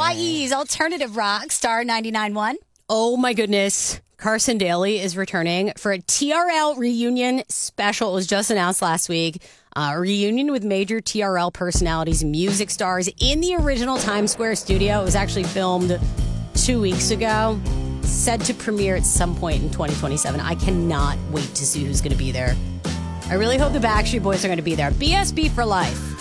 Hawaii's alternative rock, Star 99.1. Oh my goodness. Carson Daly is returning for a TRL reunion special. It was just announced last week. A reunion with major TRL personalities, music stars in the original Times Square studio. It was actually filmed 2 weeks ago. Said to premiere at some point in 2027. I cannot wait to see who's going to be there. I really hope the Backstreet Boys are going to be there. BSB for life.